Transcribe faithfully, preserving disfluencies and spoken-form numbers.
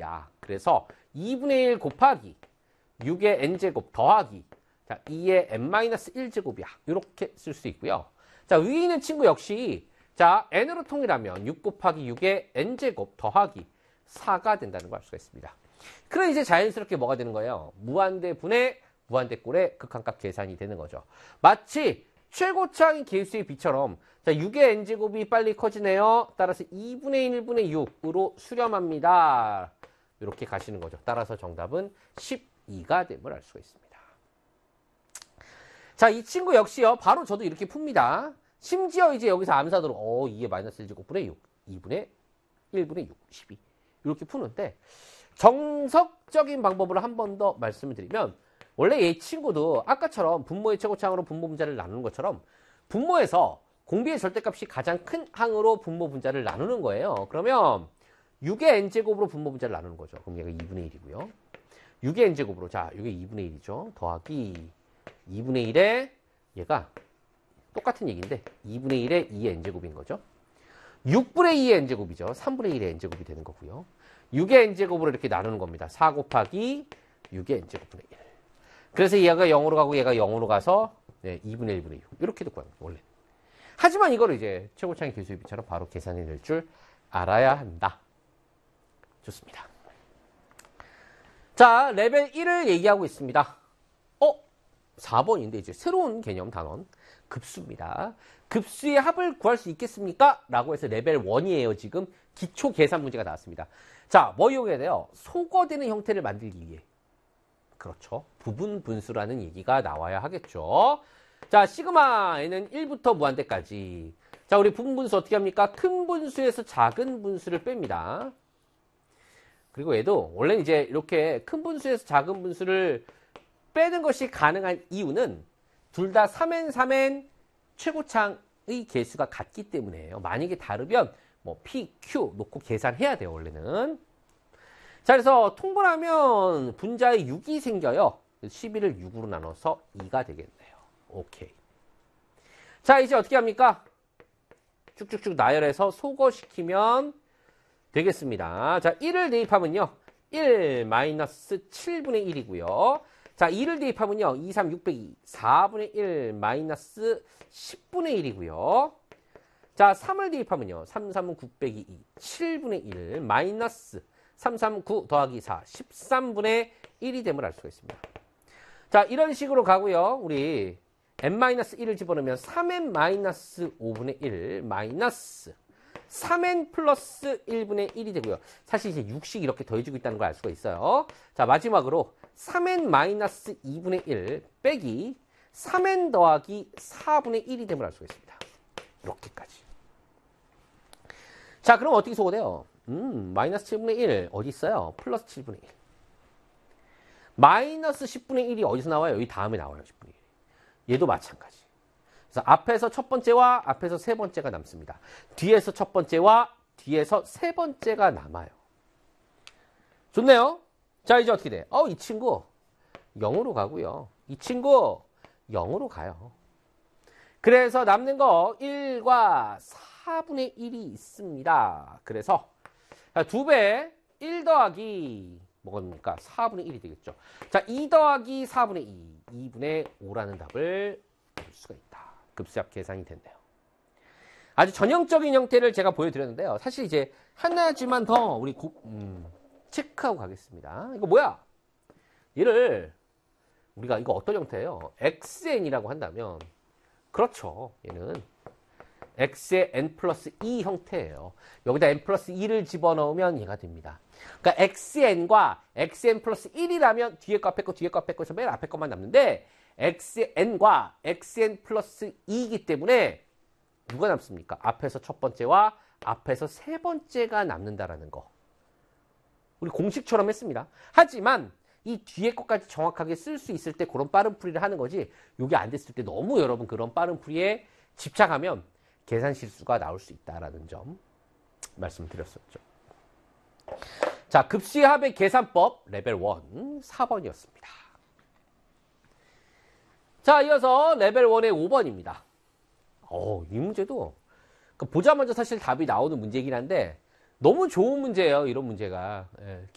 된다. 그래서 이분의 일 곱하기 육의 n제곱 더하기 자, 이의 n-일 제곱이야. 이렇게 쓸 수 있고요. 자, 위에 있는 친구 역시 자, n으로 통일하면 육 곱하기 육의 n제곱 더하기 사가 된다는 걸 알 수가 있습니다. 그럼 이제 자연스럽게 뭐가 되는 거예요? 무한대분의 무한대꼴의 극한값 계산이 되는 거죠. 마치 최고차항인 개수의 b처럼 자, 육의 n제곱이 빨리 커지네요. 따라서 이분의 일분의 육으로 수렴합니다. 이렇게 가시는 거죠. 따라서 정답은 십이가 됨을 알 수가 있습니다. 자, 이 친구 역시요. 바로 저도 이렇게 풉니다. 심지어 이제 여기서 암산으로 어, 이의 마이너스 일 제곱분의 육, 이분의 일분의 육, 십이 이렇게 푸는데 정석적인 방법으로 한 번 더 말씀을 드리면 원래 이 친구도 아까처럼 분모의 최고차항으로 분모 분자를 나누는 것처럼 분모에서 공비의 절대값이 가장 큰 항으로 분모 분자를 나누는 거예요. 그러면 육의 n제곱으로 분모 분자를 나누는 거죠. 그럼 얘가 이분의 일이고요. 육의 n제곱으로 자, 이게 이분의 일이죠. 더하기 이분의 일에 얘가 똑같은 얘기인데 이분의 일에 이의 n제곱인 거죠. 육분의 이의 n제곱이죠. 삼분의 일의 n제곱이 되는 거고요. 육의 n제곱으로 이렇게 나누는 겁니다. 사 곱하기 육의 n제곱분의 일. 그래서 얘가 영으로 가고 얘가 영으로 가서 네, 이분의 일분의 육. 이렇게도 구하는 거예요, 원래. 하지만 이거를 이제 최고차항 개수의 비처럼 바로 계산해 낼 줄 알아야 한다. 좋습니다. 자, 레벨 일을 얘기하고 있습니다. 어? 사 번인데 이제 새로운 개념 단원. 급수입니다. 급수의 합을 구할 수 있겠습니까? 라고 해서 레벨 일이에요. 지금 기초 계산 문제가 나왔습니다. 자, 뭐 이용해야 돼요? 소거되는 형태를 만들기 위해. 그렇죠. 부분 분수라는 얘기가 나와야 하겠죠. 자, 시그마에는 일부터 무한대까지. 자, 우리 부분 분수 어떻게 합니까? 큰 분수에서 작은 분수를 뺍니다. 그리고 얘도 원래는 이제 이렇게 큰 분수에서 작은 분수를 빼는 것이 가능한 이유는 둘 다 삼 엔 삼 엔 최고차항의 개수가 같기 때문이에요. 만약에 다르면 뭐 P, Q 놓고 계산해야 돼요, 원래는. 자, 그래서 통분하면 분자에 육이 생겨요. 십이를 육으로 나눠서 이가 되겠네요. 오케이. 자, 이제 어떻게 합니까? 쭉쭉쭉 나열해서 소거시키면 되겠습니다. 자, 일을 대입하면요. 일 마이너스 칠분의 일이고요. 자, 이를 대입하면요. 이, 삼, 육 빼기 사분의 일 마이너스 십분의 일이고요. 자, 삼을 대입하면요. 삼, 삼은 구 빼기 이, 칠분의 일 마이너스 삼, 삼, 구 더하기 사, 십삼분의 일이 됨을 알 수가 있습니다. 자, 이런 식으로 가고요. 우리 n-일을 집어넣으면 삼 엔 마이너스 오분의 일 마이너스 삼 엔 플러스 일분의 일이 되고요. 사실 이제 육씩 이렇게 더해주고 있다는 걸 알 수가 있어요. 자, 마지막으로 삼 엔 마이너스 이분의 일 빼기 삼 엔 더하기 사분의 일이 됨을 알 수가 있습니다. 이렇게까지. 자, 그럼 어떻게 소거돼요? 음, 마이너스 칠분의 일 어디 있어요? 플러스 칠분의 일. 마이너스 십분의 일이 어디서 나와요? 여기 다음에 나와요. 십분의 일. 얘도 마찬가지. 그래서 앞에서 첫 번째와 앞에서 세 번째가 남습니다. 뒤에서 첫 번째와 뒤에서 세 번째가 남아요. 좋네요. 자, 이제 어떻게 돼? 어, 이 친구 영으로 가고요. 이 친구 영으로 가요. 그래서 남는 거 일과 사분의 일이 있습니다. 그래서 두 배 일 더하기 뭐겁니까? 사분의 일이 되겠죠. 자, 이 더하기 사분의 이, 이분의 오라는 답을 볼 수가 있다. 급수합 계산이 됐네요. 아주 전형적인 형태를 제가 보여드렸는데요. 사실 이제 하나지만 더 우리 고, 음, 체크하고 가겠습니다. 이거 뭐야? 얘를 우리가 이거 어떤 형태예요? 엑스엔이라고 한다면 그렇죠. 얘는 x의 n 플러스 이 형태예요. 여기다 n 플러스 이를 집어넣으면 얘가 됩니다. 그러니까 xn과 xn 플러스 일이라면 뒤에 거 앞에 거 뒤에 거 앞에 거에서 맨 앞에 것만 남는데 xn과 xn 플러스 이이기 때문에 누가 남습니까? 앞에서 첫 번째와 앞에서 세 번째가 남는다라는 거. 우리 공식처럼 했습니다. 하지만 이 뒤에 것까지 정확하게 쓸 수 있을 때 그런 빠른 풀이를 하는 거지 이게 안 됐을 때 너무 여러분 그런 빠른 풀이에 집착하면 계산 실수가 나올 수 있다라는 점 말씀드렸었죠. 자, 급수의 합의 계산법 레벨 일 사 번이었습니다. 자, 이어서 레벨 일의 오 번입니다. 어, 이 문제도 보자마자 사실 답이 나오는 문제이긴 한데 너무 좋은 문제예요. 이런 문제가. 예,